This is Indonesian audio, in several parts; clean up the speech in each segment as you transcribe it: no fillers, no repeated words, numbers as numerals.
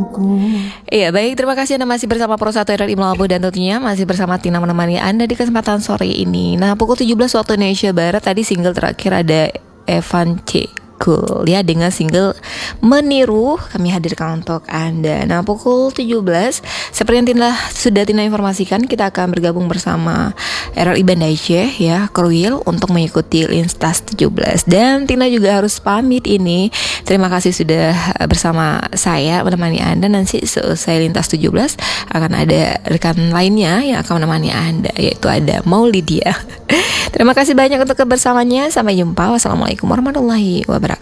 Iya baik, terima kasih Anda masih bersama Pro 1 RRI Melabuh dan tentunya masih bersama Tina menemani Anda di kesempatan sore ini. Nah pukul 17 waktu Indonesia Barat tadi single terakhir ada Evan C. Cool ya dengan single Meniru kami hadirkan untuk Anda. Nah pukul 17 seperti yang sudah Tina informasikan, kita akan bergabung bersama RRI Banda Aceh ya, Kroil untuk mengikuti Lintas 17. Dan Tina juga harus pamit ini. Terima kasih sudah bersama saya menemani Anda. Nanti selesai Lintas 17 akan ada rekan lainnya yang akan menemani Anda, yaitu ada Maulidia. Terima kasih banyak untuk kebersamaannya. Sampai jumpa. Wassalamualaikum warahmatullahi wabarakatuh.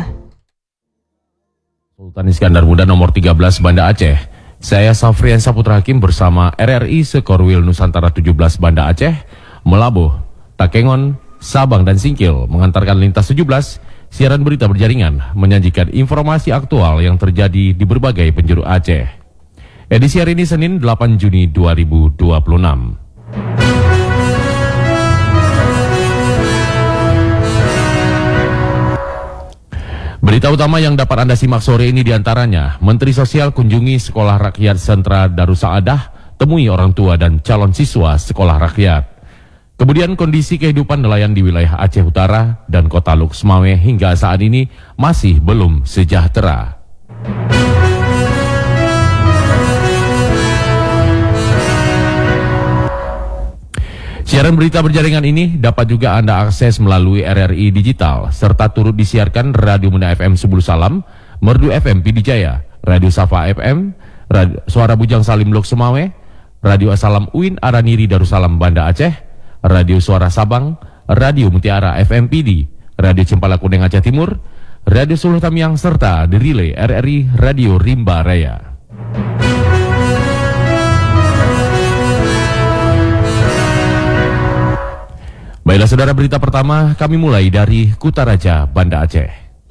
Sultan Iskandar Muda nomor 13 Banda Aceh. Saya Safrian Saputra Hakim bersama RRI Sekorwil Nusantara 17 Banda Aceh, Melabuh, Takengon, Sabang dan Singkil mengantarkan Lintas 17, siaran berita berjaringan menyajikan informasi aktual yang terjadi di berbagai penjuru Aceh. Edisi hari ini Senin 8 Juni 2026. Berita utama yang dapat Anda simak sore ini diantaranya, Menteri Sosial kunjungi Sekolah Rakyat Sentra Darussaadah, temui orang tua dan calon siswa Sekolah Rakyat. Kemudian kondisi kehidupan nelayan di wilayah Aceh Utara dan Kota Luk Semawe hingga saat ini masih belum sejahtera. Siaran berita berjaringan ini dapat juga Anda akses melalui RRI Digital, serta turut disiarkan Radio Muna FM Sebulu Salam, Merdu FM Pidijaya, Radio Safa FM, Suara Bujang Salim Lok Semawe, Radio Asalam Uin Araniri Darussalam Banda Aceh, Radio Suara Sabang, Radio Mutiara FM PD, Radio Cempala Kuning Aceh Timur, Radio Suluh Tamiang, serta dirilai RRI Radio Rimba Raya. Baiklah saudara, berita pertama kami mulai dari Kutaraja, Banda Aceh.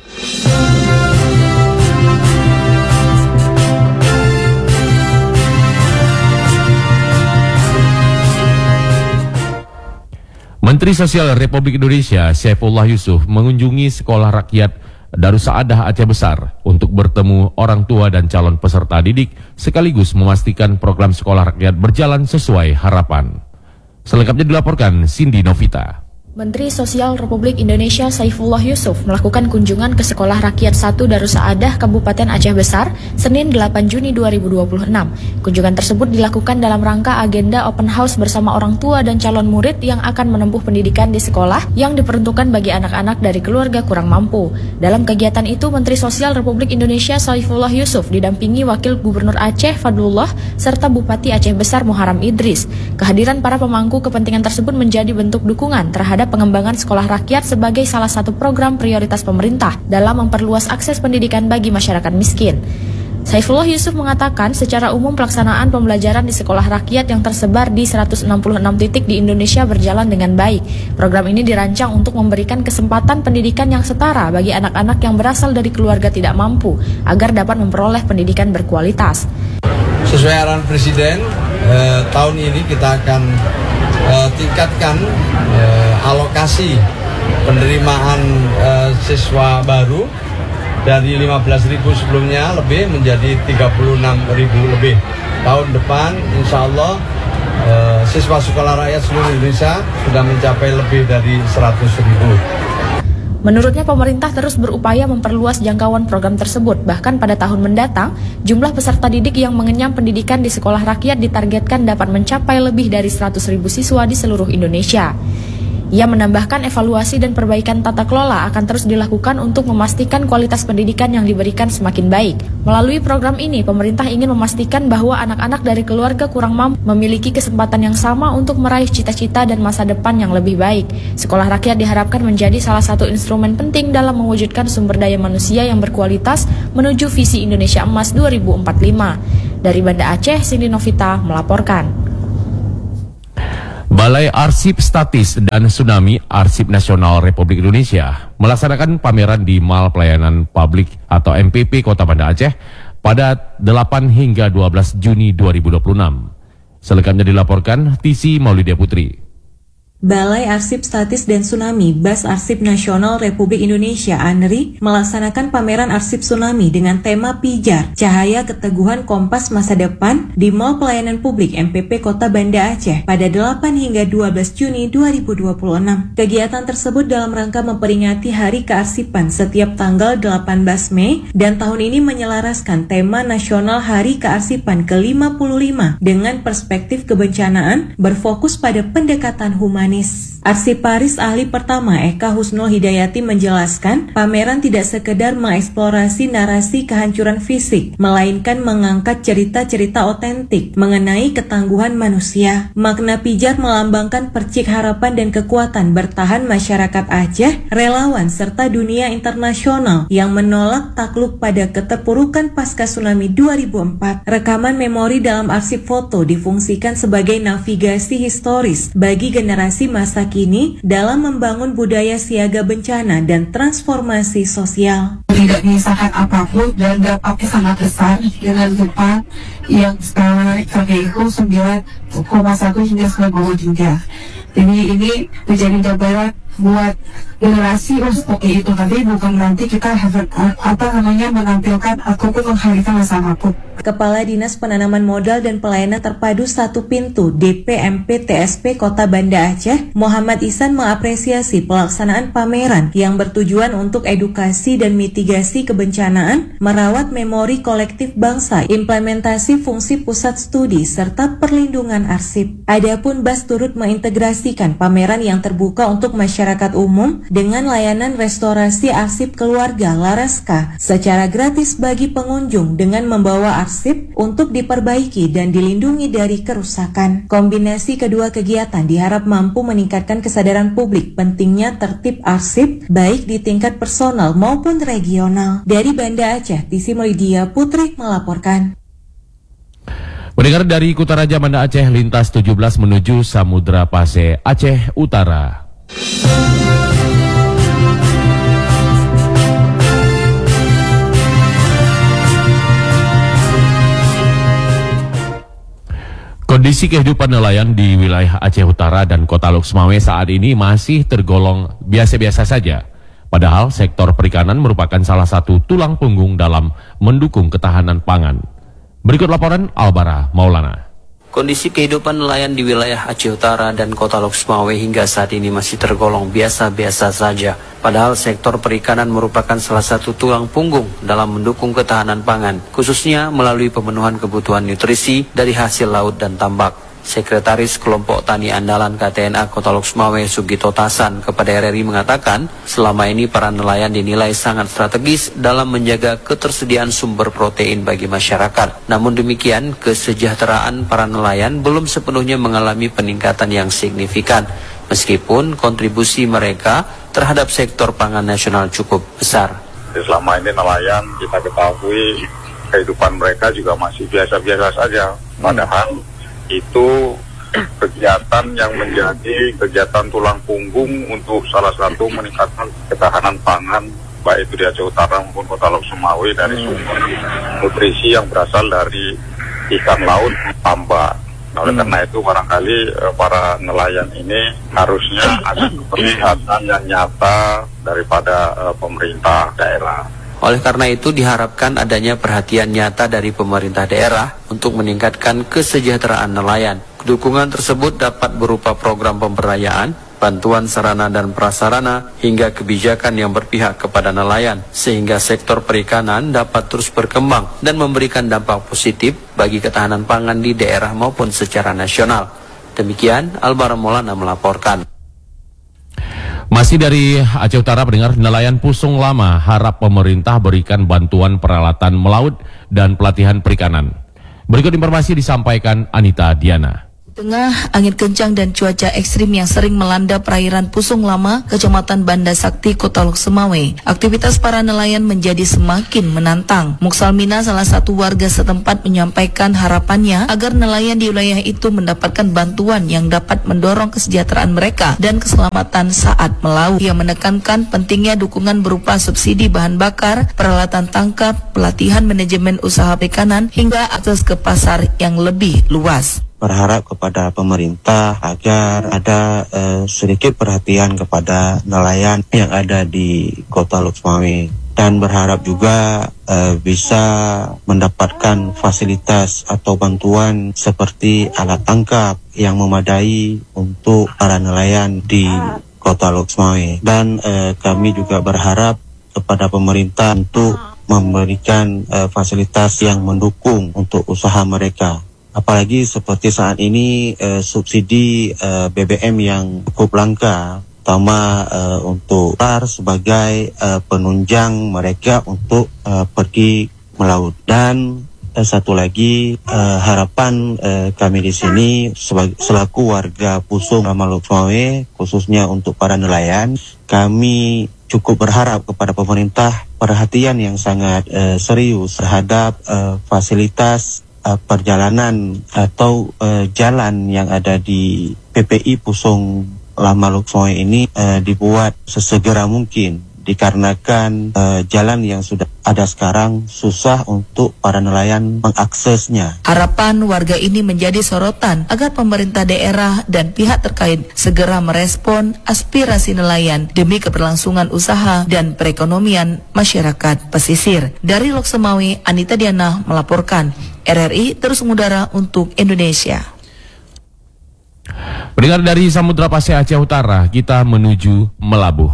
Menteri Sosial Republik Indonesia Saifullah Yusuf mengunjungi Sekolah Rakyat Darussaadah Aceh Besar untuk bertemu orang tua dan calon peserta didik sekaligus memastikan program sekolah rakyat berjalan sesuai harapan. Selengkapnya dilaporkan Cindy Novita. Menteri Sosial Republik Indonesia Saifullah Yusuf melakukan kunjungan ke Sekolah Rakyat 1 Darussaadah Kabupaten Aceh Besar Senin 8 Juni 2026. Kunjungan tersebut dilakukan dalam rangka agenda open house bersama orang tua dan calon murid yang akan menempuh pendidikan di sekolah yang diperuntukkan bagi anak-anak dari keluarga kurang mampu. Dalam kegiatan itu, Menteri Sosial Republik Indonesia Saifullah Yusuf didampingi Wakil Gubernur Aceh Fadlullah serta Bupati Aceh Besar Muharram Idris. Kehadiran para pemangku kepentingan tersebut menjadi bentuk dukungan terhadap pengembangan sekolah rakyat sebagai salah satu program prioritas pemerintah dalam memperluas akses pendidikan bagi masyarakat miskin. Saifullah Yusuf mengatakan secara umum pelaksanaan pembelajaran di sekolah rakyat yang tersebar di 166 titik di Indonesia berjalan dengan baik. Program ini dirancang untuk memberikan kesempatan pendidikan yang setara bagi anak-anak yang berasal dari keluarga tidak mampu agar dapat memperoleh pendidikan berkualitas. Sesuai arahan Presiden, tahun ini kita akan tingkatkan alokasi penerimaan siswa baru dari 15.000 sebelumnya lebih menjadi 36.000 lebih. Tahun depan insya Allah siswa sekolah rakyat seluruh Indonesia sudah mencapai lebih dari 100.000. Menurutnya pemerintah terus berupaya memperluas jangkauan program tersebut. Bahkan pada tahun mendatang, jumlah peserta didik yang mengenyam pendidikan di sekolah rakyat ditargetkan dapat mencapai lebih dari 100.000 siswa di seluruh Indonesia. Ia menambahkan evaluasi dan perbaikan tata kelola akan terus dilakukan untuk memastikan kualitas pendidikan yang diberikan semakin baik. Melalui program ini, pemerintah ingin memastikan bahwa anak-anak dari keluarga kurang mampu memiliki kesempatan yang sama untuk meraih cita-cita dan masa depan yang lebih baik. Sekolah rakyat diharapkan menjadi salah satu instrumen penting dalam mewujudkan sumber daya manusia yang berkualitas menuju visi Indonesia Emas 2045. Dari Banda Aceh, Cindy Novita melaporkan. Balai Arsip Statis dan Tsunami Arsip Nasional Republik Indonesia melaksanakan pameran di Mall Pelayanan Publik atau MPP Kota Banda Aceh pada 8 hingga 12 Juni 2026. Selengkapnya dilaporkan Tisi Maulidia Putri. Balai Arsip Statis dan Tsunami Bas Arsip Nasional Republik Indonesia ANRI melaksanakan pameran arsip tsunami dengan tema Pijar, Cahaya Keteguhan Kompas Masa Depan di Mall Pelayanan Publik MPP Kota Banda Aceh pada 8 hingga 12 Juni 2026. Kegiatan tersebut dalam rangka memperingati Hari Kearsipan setiap tanggal 18 Mei dan tahun ini menyelaraskan tema nasional Hari Kearsipan ke-55 dengan perspektif kebencanaan berfokus pada pendekatan humanis. Arsiparis ahli pertama Eka Husnul Hidayati menjelaskan, pameran tidak sekedar mengeksplorasi narasi kehancuran fisik, melainkan mengangkat cerita-cerita otentik mengenai ketangguhan manusia. Makna pijar melambangkan percik harapan dan kekuatan bertahan masyarakat Aceh, relawan serta dunia internasional yang menolak takluk pada keterpurukan pasca tsunami 2004. Rekaman memori dalam arsip foto difungsikan sebagai navigasi historis bagi generasi masa kini dalam membangun budaya siaga bencana dan transformasi sosial. Tidak menyisakan apapun dan dampaknya sangat besar dengan gempa yang skala Richter itu 9,1 hingga 9,3. Jadi ini menjadi gambaran buat generasi seperti itu, tapi bukan nanti kita menampilkan ataupun menghadirkan masa apapun. Kepala Dinas Penanaman Modal dan Pelayanan Terpadu Satu Pintu DPMP TSP Kota Banda Aceh, Muhammad Ihsan mengapresiasi pelaksanaan pameran yang bertujuan untuk edukasi dan mitigasi kebencanaan, merawat memori kolektif bangsa, implementasi fungsi pusat studi, serta perlindungan arsip. Adapun Bas turut mengintegrasikan pameran yang terbuka untuk masyarakat umum dengan layanan restorasi arsip keluarga Laraska secara gratis bagi pengunjung dengan membawa arsip untuk diperbaiki dan dilindungi dari kerusakan. Kombinasi kedua kegiatan diharap mampu meningkatkan kesadaran publik pentingnya tertib arsip baik di tingkat personal maupun regional. Dari Banda Aceh, Tisi Melidia Putri melaporkan. Pendengar dari Kutaraja Banda Aceh, lintas 17 menuju Samudra Pase, Aceh Utara. Kondisi kehidupan nelayan di wilayah Aceh Utara dan Kota Lok Semawe saat ini masih tergolong biasa-biasa saja. Padahal sektor perikanan merupakan salah satu tulang punggung dalam mendukung ketahanan pangan. Berikut laporan Albara Maulana. Kondisi kehidupan nelayan di wilayah Aceh Utara dan Kota Lok Semawe hingga saat ini masih tergolong biasa-biasa saja. Padahal sektor perikanan merupakan salah satu tulang punggung dalam mendukung ketahanan pangan, khususnya melalui pemenuhan kebutuhan nutrisi dari hasil laut dan tambak. Sekretaris Kelompok Tani Andalan KTNA Kota Lok Semawe Sugito Tasan kepada RRI mengatakan, selama ini para nelayan dinilai sangat strategis dalam menjaga ketersediaan sumber protein bagi masyarakat. Namun demikian, kesejahteraan para nelayan belum sepenuhnya mengalami peningkatan yang signifikan, meskipun kontribusi mereka terhadap sektor pangan nasional cukup besar. Selama ini nelayan kita ketahui kehidupan mereka juga masih biasa-biasa saja, padahal itu kegiatan yang menjadi kegiatan tulang punggung untuk salah satu meningkatkan ketahanan pangan baik itu di Aceh Utara maupun Kota Lok Semawe dari sumber nutrisi yang berasal dari ikan laut tambak. Oleh karena itu barangkali para nelayan ini harusnya ada penglihatan yang nyata daripada pemerintah daerah. Oleh karena itu diharapkan adanya perhatian nyata dari pemerintah daerah untuk meningkatkan kesejahteraan nelayan. Dukungan tersebut dapat berupa program pemberdayaan, bantuan sarana dan prasarana, hingga kebijakan yang berpihak kepada nelayan, sehingga sektor perikanan dapat terus berkembang dan memberikan dampak positif bagi ketahanan pangan di daerah maupun secara nasional. Demikian, Albara Maulana melaporkan. Masih dari Aceh Utara, pendengar, nelayan Pusung Lama harap pemerintah berikan bantuan peralatan melaut dan pelatihan perikanan. Berikut informasi disampaikan Anita Diana. Tengah angin kencang dan cuaca ekstrim yang sering melanda perairan Pusung Lama, Kecamatan Banda Sakti, Kota Lok Semawe, aktivitas para nelayan menjadi semakin menantang. Muksalmina, salah satu warga setempat, menyampaikan harapannya agar nelayan di wilayah itu mendapatkan bantuan yang dapat mendorong kesejahteraan mereka dan keselamatan saat melaut. Ia menekankan pentingnya dukungan berupa subsidi bahan bakar, peralatan tangkap, pelatihan manajemen usaha perikanan, hingga akses ke pasar yang lebih luas. berharap kepada pemerintah agar ada sedikit perhatian kepada nelayan yang ada di Kota Lok Sumawe, dan berharap juga bisa mendapatkan fasilitas atau bantuan seperti alat tangkap yang memadai untuk para nelayan di Kota Lok Sumawe. Dan kami juga berharap kepada pemerintah untuk memberikan fasilitas yang mendukung untuk usaha mereka. Apalagi seperti saat ini subsidi BBM yang cukup langka, terutama untuk sebagai penunjang mereka untuk pergi melaut. Dan satu lagi harapan kami di sini selaku warga Pusung Lok Sumawe, khususnya untuk para nelayan, kami cukup berharap kepada pemerintah perhatian yang sangat serius terhadap fasilitas perjalanan atau jalan yang ada di PPI Pusung Lok Sumawe ini dibuat sesegera mungkin, dikarenakan jalan yang sudah ada sekarang susah untuk para nelayan mengaksesnya. Harapan warga ini menjadi sorotan agar pemerintah daerah dan pihak terkait segera merespon aspirasi nelayan demi keberlangsungan usaha dan perekonomian masyarakat pesisir. Dari Lok Sumawe, Anita Diana melaporkan. RRI terus mengudara untuk Indonesia. Pendengar dari Samudra Pasir Aceh Utara, kita menuju Melabuh.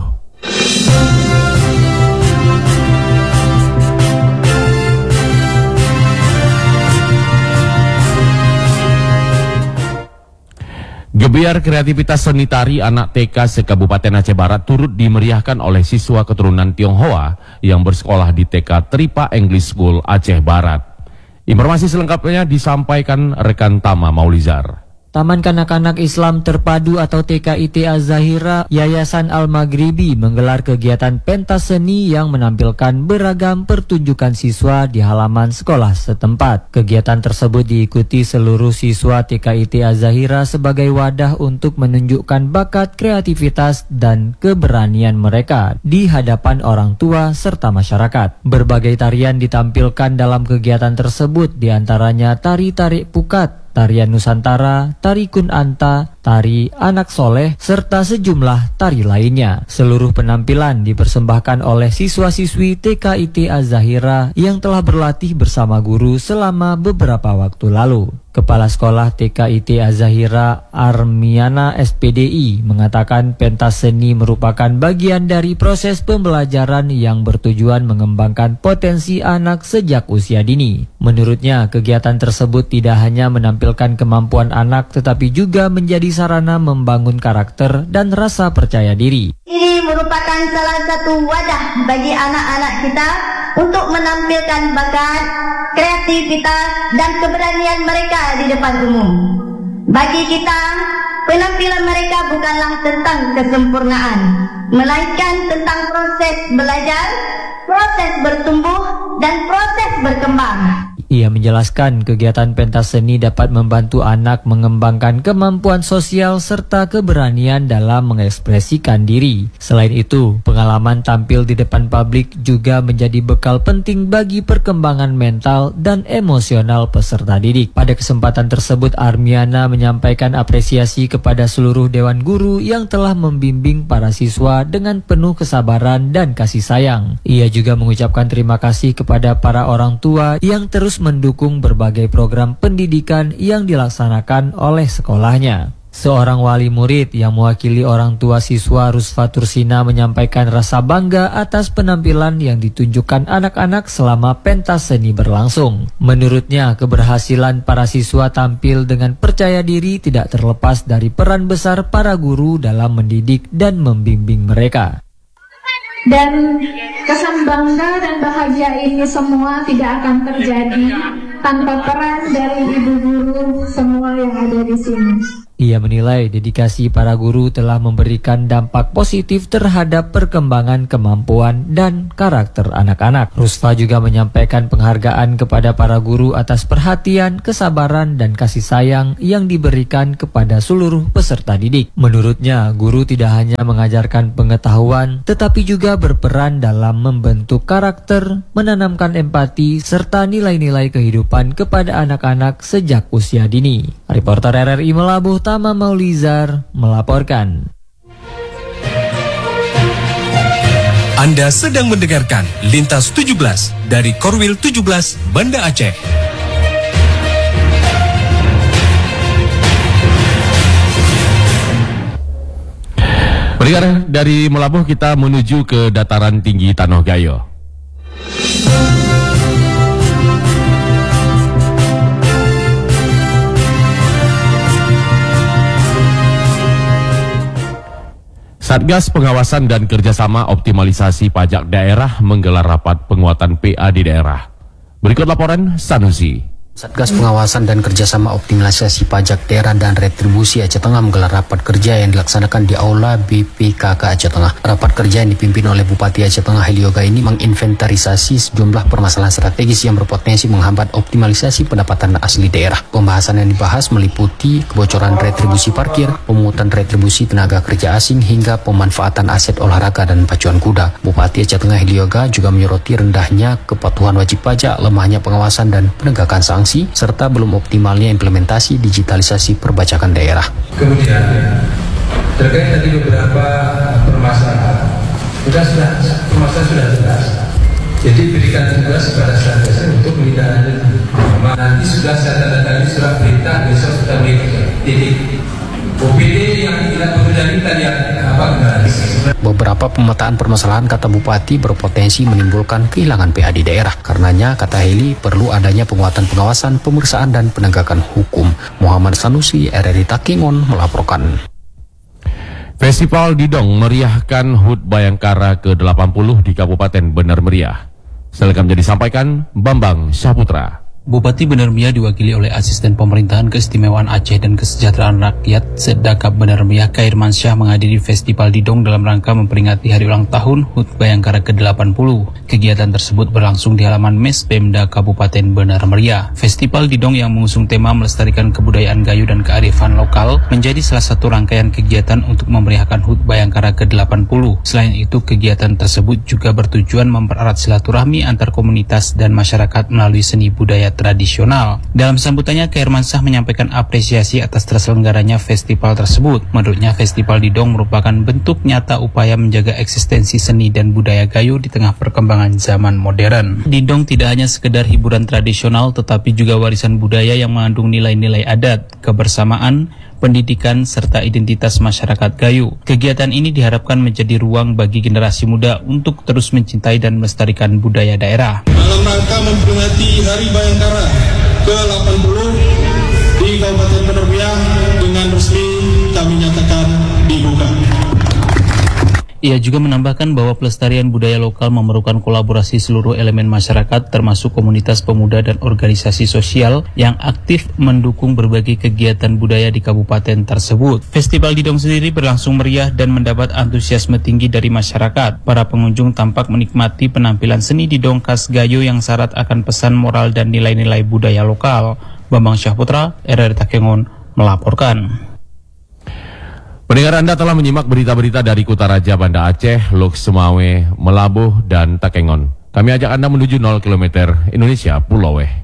Gebiar kreativitas seni tari anak TK se-Kabupaten Aceh Barat turut dimeriahkan oleh siswa keturunan Tionghoa yang bersekolah di TK Tripa English School Aceh Barat. Informasi selengkapnya disampaikan rekan Tama Maulizar. Taman Kanak-Kanak Islam Terpadu atau TKIT Az-Zahira Yayasan Al-Maghribi menggelar kegiatan pentas seni yang menampilkan beragam pertunjukan siswa di halaman sekolah setempat. Kegiatan tersebut diikuti seluruh siswa TKIT Az-Zahira sebagai wadah untuk menunjukkan bakat, kreativitas, dan keberanian mereka di hadapan orang tua serta masyarakat. Berbagai tarian ditampilkan dalam kegiatan tersebut, diantaranya tari tarik pukat, tarian Nusantara, tari Kun Anta, tari Anak Soleh, serta sejumlah tari lainnya. Seluruh penampilan dipersembahkan oleh siswa-siswi TKIT Az-Zahira yang telah berlatih bersama guru selama beberapa waktu lalu. Kepala Sekolah TKIT Az-Zahira Armiana SPDI mengatakan pentas seni merupakan bagian dari proses pembelajaran yang bertujuan mengembangkan potensi anak sejak usia dini. Menurutnya, kegiatan tersebut tidak hanya menampilkan kemampuan anak tetapi juga menjadi sarana membangun karakter dan rasa percaya diri. Ini merupakan salah satu wadah bagi anak-anak kita untuk menampilkan bakat, kreativitas, dan keberanian mereka di depan umum. Bagi kita, penampilan mereka bukanlah tentang kesempurnaan, melainkan tentang proses belajar, proses bertumbuh, dan proses berkembang. Ia menjelaskan kegiatan pentas seni dapat membantu anak mengembangkan kemampuan sosial serta keberanian dalam mengekspresikan diri. Selain itu, pengalaman tampil di depan publik juga menjadi bekal penting bagi perkembangan mental dan emosional peserta didik. Pada kesempatan tersebut, Armiana menyampaikan apresiasi kepada seluruh dewan guru yang telah membimbing para siswa dengan penuh kesabaran dan kasih sayang. Ia juga mengucapkan terima kasih kepada para orang tua yang terus mendukung berbagai program pendidikan yang dilaksanakan oleh sekolahnya. Seorang wali murid yang mewakili orang tua siswa, Rusfa Tursina, menyampaikan rasa bangga atas penampilan yang ditunjukkan anak-anak selama pentas seni berlangsung. Menurutnya, keberhasilan para siswa tampil dengan percaya diri tidak terlepas dari peran besar para guru dalam mendidik dan membimbing mereka. Dan kesan bangga dan bahagia ini semua tidak akan terjadi tanpa peran dari ibu guru semua yang ada di sini. Ia menilai dedikasi para guru telah memberikan dampak positif terhadap perkembangan kemampuan dan karakter anak-anak. Rusfa juga menyampaikan penghargaan kepada para guru atas perhatian, kesabaran, dan kasih sayang yang diberikan kepada seluruh peserta didik. Menurutnya, guru tidak hanya mengajarkan pengetahuan, tetapi juga berperan dalam membentuk karakter, menanamkan empati, serta nilai-nilai kehidupan kepada anak-anak sejak usia dini. Reporter RRI Melabuh Tama Maulizar melaporkan. Anda sedang mendengarkan Lintas 17 dari Korwil 17 Banda Aceh. Pendengar, dari Melabuh kita menuju ke dataran tinggi Tanoh Gayo. Satgas Pengawasan dan Kerjasama Optimalisasi Pajak Daerah menggelar rapat penguatan PA di daerah. Berikut laporan Sanusi. Satgas Pengawasan dan Kerjasama Optimalisasi Pajak Daerah dan Retribusi Aceh Tengah menggelar rapat kerja yang dilaksanakan di Aula BPKK Aceh Tengah. Rapat kerja yang dipimpin oleh Bupati Aceh Tengah Helioga ini menginventarisasi sejumlah permasalahan strategis yang berpotensi menghambat optimalisasi pendapatan asli daerah. Pembahasan yang dibahas meliputi kebocoran retribusi parkir, pemungutan retribusi tenaga kerja asing, hingga pemanfaatan aset olahraga dan pacuan kuda. Bupati Aceh Tengah Helioga juga menyoroti rendahnya kepatuhan wajib pajak, lemahnya pengawasan dan penegakan sanksi, serta belum optimalnya implementasi digitalisasi perpajakan daerah. Kemudian terkait tadi beberapa permasalahan, permasalahan sudah jelas. Jadi berikan tugas kepada Satgas untuk menindaklanjuti. Nanti sudah saya tanda tadi surat perintah, besok sudah berikan titik. OPD yang tidak bekerja kita lihat Beberapa pemetaan permasalahan, kata Bupati, berpotensi menimbulkan kehilangan PA di daerah. Karenanya, kata Heli, perlu adanya penguatan pengawasan, pemeriksaan, dan penegakan hukum. Muhammad Sanusi, RRI Takengon melaporkan. Festival Didong meriahkan HUT Bayangkara ke-80 di Kabupaten Benar Meriah. Selengkapnya disampaikan Bambang Syahputra. Bupati Benar Meriah diwakili oleh Asisten Pemerintahan Keistimewaan Aceh dan Kesejahteraan Rakyat Sedakap Benar Meriah Khairman Syah menghadiri Festival Didong dalam rangka memperingati hari ulang tahun HUT Bayangkara ke-80. Kegiatan tersebut berlangsung di halaman Mes Pemda Kabupaten Benar Meriah. Festival Didong yang mengusung tema melestarikan kebudayaan Gayo dan kearifan lokal menjadi salah satu rangkaian kegiatan untuk memeriahkan HUT Bayangkara ke-80. Selain itu, kegiatan tersebut juga bertujuan mempererat silaturahmi antar komunitas dan masyarakat melalui seni budaya tradisional. Dalam sambutannya, Khairman Syah menyampaikan apresiasi atas terselenggaranya festival tersebut. Menurutnya, Festival Didong merupakan bentuk nyata upaya menjaga eksistensi seni dan budaya Gayo di tengah perkembangan zaman modern. Didong tidak hanya sekedar hiburan tradisional, tetapi juga warisan budaya yang mengandung nilai-nilai adat, kebersamaan, pendidikan, serta identitas masyarakat Gayo. Kegiatan ini diharapkan menjadi ruang bagi generasi muda untuk terus mencintai dan melestarikan budaya daerah. Dalam rangka memperingati Hari Bayangkara ke-80 di Kabupaten Benar Meriah, dengan resmi kami nyatakan dibuka. Ia juga menambahkan bahwa pelestarian budaya lokal memerlukan kolaborasi seluruh elemen masyarakat, termasuk komunitas pemuda dan organisasi sosial yang aktif mendukung berbagai kegiatan budaya di kabupaten tersebut. Festival Didong sendiri berlangsung meriah dan mendapat antusiasme tinggi dari masyarakat. Para pengunjung tampak menikmati penampilan seni Didong khas Gayo yang syarat akan pesan moral dan nilai-nilai budaya lokal. Bambang Syahputra, RRI Takengon melaporkan. Pendengar, Anda telah menyimak berita-berita dari Kutaraja, Banda Aceh, Lok Semawe, Melabuh, dan Takengon. Kami ajak Anda menuju 0 km Indonesia Pulau Weh.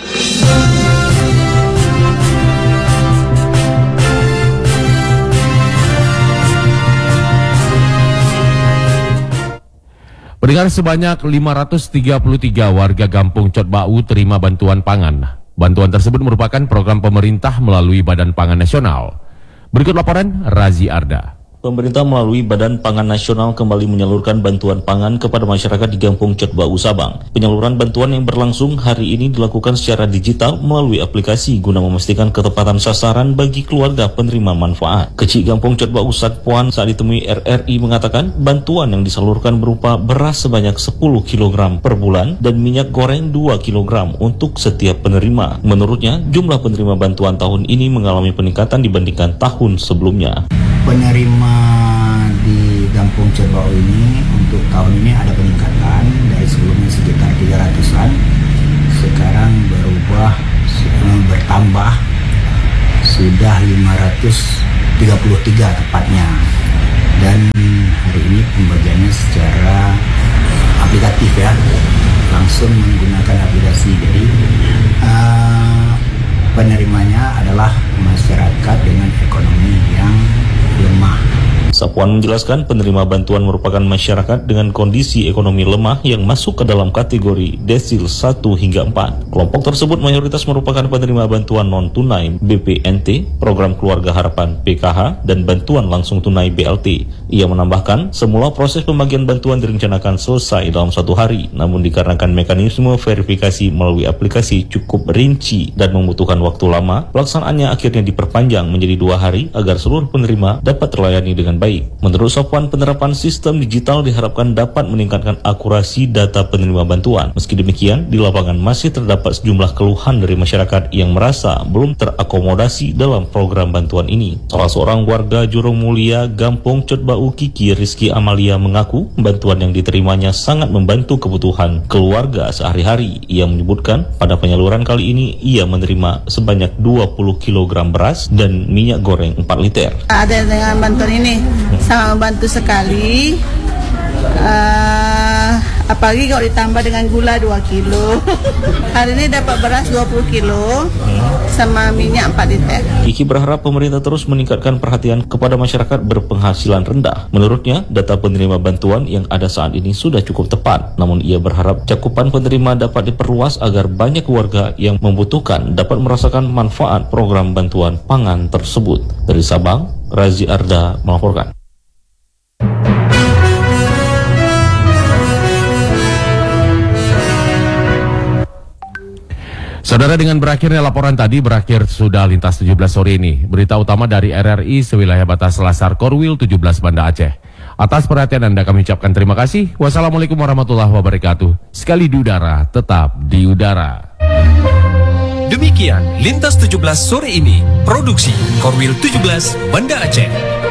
Pendengar, sebanyak 533 warga Kampung Cotbau terima bantuan pangan. Bantuan tersebut merupakan program pemerintah melalui Badan Pangan Nasional. Berikut laporan Razi Arda. pemerintah melalui Badan Pangan Nasional kembali menyalurkan bantuan pangan kepada masyarakat di Kampung Cetbau, Sabang. Penyaluran bantuan yang berlangsung hari ini dilakukan secara digital melalui aplikasi guna memastikan ketepatan sasaran bagi keluarga penerima manfaat. Kecik Kampung Cetbau Satpuan saat ditemui RRI mengatakan bantuan yang disalurkan berupa beras sebanyak 10 kg per bulan dan minyak goreng 2 kg untuk setiap penerima. Menurutnya, jumlah penerima bantuan tahun ini mengalami peningkatan dibandingkan tahun sebelumnya. Penerima di Kampung Cetbau ini untuk tahun ini ada peningkatan dari sebelumnya sekitar 300-an, sekarang bertambah sudah 533 tepatnya, dan hari ini pembagiannya secara aplikatif ya, langsung menggunakan aplikasi. Jadi penerimanya adalah masyarakat dengan ekonomi yang lemah. Sapuan menjelaskan penerima bantuan merupakan masyarakat dengan kondisi ekonomi lemah yang masuk ke dalam kategori desil 1 hingga 4. Kelompok tersebut mayoritas merupakan penerima bantuan non-tunai BPNT, Program Keluarga Harapan PKH, dan bantuan langsung tunai BLT. Ia menambahkan, semula proses pembagian bantuan direncanakan selesai dalam 1 hari, namun dikarenakan mekanisme verifikasi melalui aplikasi cukup rinci dan membutuhkan waktu lama, pelaksanaannya akhirnya diperpanjang menjadi 2 hari agar seluruh penerima dapat terlayani dengan baik. Menurut Sapuan, penerapan sistem digital diharapkan dapat meningkatkan akurasi data penerima bantuan. Meski demikian, di lapangan masih terdapat sejumlah keluhan dari masyarakat yang merasa belum terakomodasi dalam program bantuan ini. Salah seorang warga Jurong Mulia, Kampung Cetbau, Kiki Rizky Amalia mengaku bantuan yang diterimanya sangat membantu kebutuhan keluarga sehari-hari. Ia menyebutkan pada penyaluran kali ini ia menerima sebanyak 20 kg beras dan minyak goreng 4 liter. Ada dengan bantuan ini sangat membantu sekali, apalagi kalau ditambah dengan gula 2 kilo. Hari ini dapat beras 20 kilo sama minyak 4 liter. Kiki berharap pemerintah terus meningkatkan perhatian kepada masyarakat berpenghasilan rendah. Menurutnya, data penerima bantuan yang ada saat ini sudah cukup tepat. Namun ia berharap cakupan penerima dapat diperluas agar banyak warga yang membutuhkan dapat merasakan manfaat program bantuan pangan tersebut. Dari Sabang, Razi Arda melaporkan. Saudara, dengan berakhirnya laporan tadi, berakhir sudah Lintas 17 sore ini. Berita utama dari RRI sewilayah batas Selasar Korwil 17 Banda Aceh. Atas perhatian Anda kami ucapkan terima kasih. Wassalamualaikum warahmatullahi wabarakatuh. Sekali di udara, tetap di udara. Demikian Lintas 17 sore ini. Produksi Korwil 17 Banda Aceh.